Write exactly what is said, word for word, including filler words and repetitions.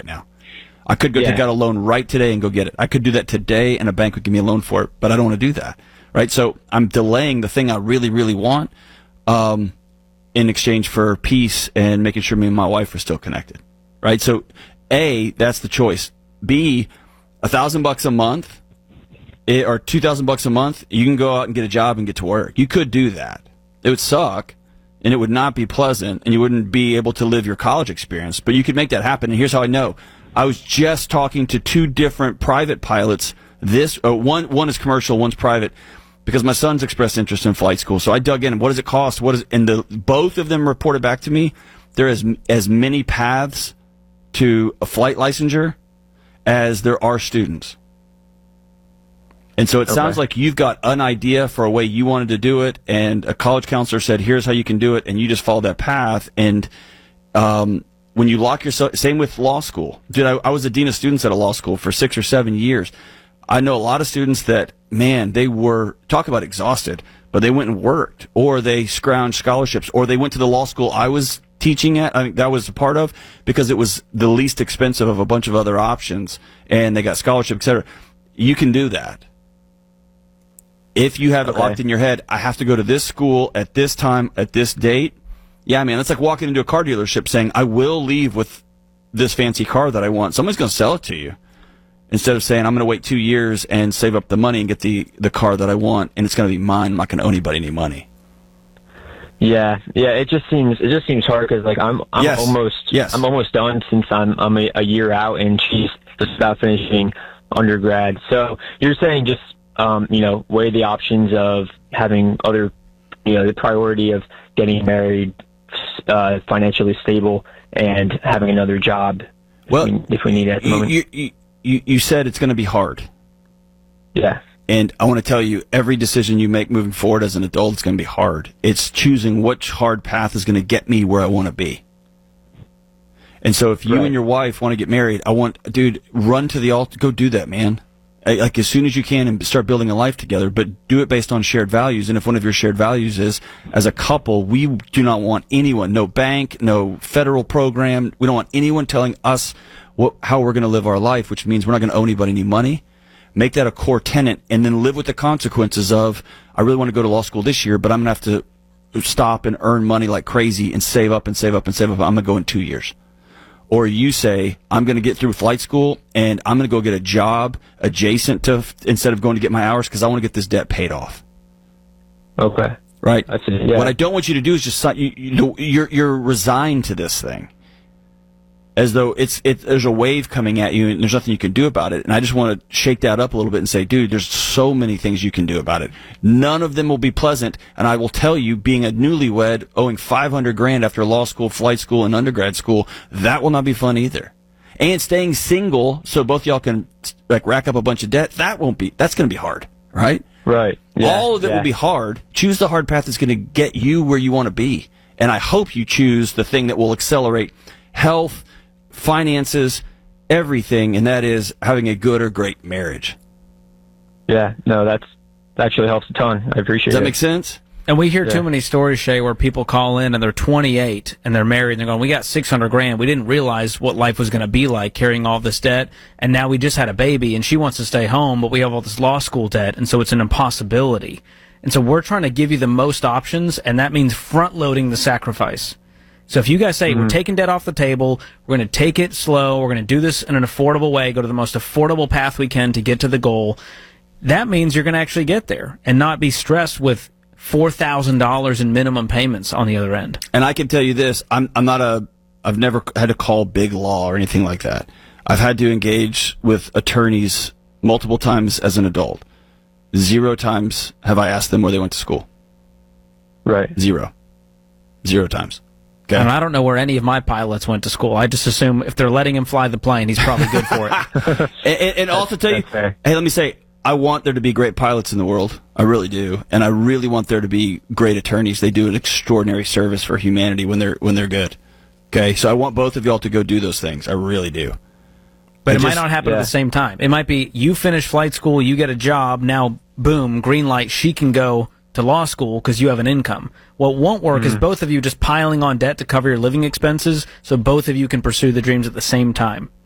now. I could go yeah. take out a loan right today and go get it. I could do that today and a bank would give me a loan for it, but I don't want to do that, right? So I'm delaying the thing I really, really want um, in exchange for peace and making sure me and my wife are still connected, right? So A, that's the choice. B, a thousand bucks a month it, or two thousand bucks a month, you can go out and get a job and get to work. You could do that. It would suck. And it would not be pleasant, and you wouldn't be able to live your college experience. But you could make that happen, and here's how I know. I was just talking to two different private pilots. This uh, one one is commercial, one's private, because my son's expressed interest in flight school. So I dug in. What does it cost? What is? And the both of them reported back to me there is as many paths to a flight licensure as there are students. And so it okay. sounds like you've got an idea for a way you wanted to do it, and a college counselor said, here's how you can do it, and you just followed that path. And um, when you lock yourself, same with law school. Dude, I, I was a dean of students at a law school for six or seven years. I know a lot of students that, man, they were, talk about exhausted, but they went and worked, or they scrounged scholarships, or they went to the law school I was teaching at, I think that was a part of, because it was the least expensive of a bunch of other options, and they got scholarships, et cetera. You can do that. If you have it okay. locked in your head, I have to go to this school at this time, at this date. Yeah, man, that's like walking into a car dealership saying, I will leave with this fancy car that I want. Somebody's going to sell it to you. Instead of saying, I'm going to wait two years and save up the money and get the, the car that I want, and it's going to be mine. I'm not going to owe anybody any money. Yeah, yeah. It just seems it just seems hard because like I'm I'm yes. almost yes. I'm almost done since I'm I'm a, a year out, and she's just about finishing undergrad. So you're saying just um, you know, weigh the options of having other, you know, the priority of getting married, uh, financially stable, and having another job. Well, if we, if we need it at the moment. You, you, you, you said it's going to be hard. Yeah. And I want to tell you, every decision you make moving forward as an adult is going to be hard. It's choosing which hard path is going to get me where I want to be. And so if you right. and your wife want to get married, I want, dude, run to the altar. Go do that, man. Like as soon as you can, and start building a life together, but do it based on shared values. And if one of your shared values is, as a couple, we do not want anyone, no bank, no federal program, we don't want anyone telling us what, how we're going to live our life, which means we're not going to owe anybody any money. Make that a core tenet, and then live with the consequences of, I really want to go to law school this year, but I'm going to have to stop and earn money like crazy and save up and save up and save up. I'm going to go in two years. Or you say, I'm going to get through flight school, and I'm going to go get a job adjacent to, instead of going to get my hours, because I want to get this debt paid off. Okay. Right? I see, yeah. What I don't want you to do is just, you, you know, you're, you're resigned to this thing. As though it's it, there's a wave coming at you and there's nothing you can do about it. And I just want to shake that up a little bit and say, dude, there's so many things you can do about it. None of them will be pleasant. And I will tell you, being a newlywed, owing five hundred grand after law school, flight school, and undergrad school, that will not be fun either. And staying single so both y'all can like rack up a bunch of debt, that won't be, that's going to be hard, right? Right. Yeah, All of it yeah. will be hard. Choose the hard path that's going to get you where you want to be. And I hope you choose the thing that will accelerate health, finances, everything, and that is having a good or great marriage. Yeah, no, that's that actually helps a ton. I appreciate it. Does that make sense? And we hear yeah. too many stories, Shay, where people call in and they're twenty-eight and they're married and they're going, we got six hundred grand. We didn't realize what life was going to be like carrying all this debt. And now we just had a baby and she wants to stay home, but we have all this law school debt. And so it's an impossibility. And so we're trying to give you the most options, and that means front loading the sacrifice. So if you guys say, mm-hmm. we're taking debt off the table, we're going to take it slow, we're going to do this in an affordable way, go to the most affordable path we can to get to the goal, that means you're going to actually get there and not be stressed with four thousand dollars in minimum payments on the other end. And I can tell you this, I'm, I'm not a, I've never had to call big law or anything like that. I've had to engage with attorneys multiple times as an adult. Zero times have I asked them where they went to school. Right. Zero. Zero times. Okay. And I don't know where any of my pilots went to school. I just assume if they're letting him fly the plane, he's probably good for it. and, and, and also tell you, hey, let me say, I want there to be great pilots in the world. I really do. And I really want there to be great attorneys. They do an extraordinary service for humanity when they're when they're good. Okay? So I want both of y'all to go do those things. I really do. But I it just, might not happen yeah. at the same time. It might be you finish flight school, you get a job, now boom, green light, she can go to law school because you have an income. What won't work mm-hmm. is both of you just piling on debt to cover your living expenses so both of you can pursue the dreams at the same time.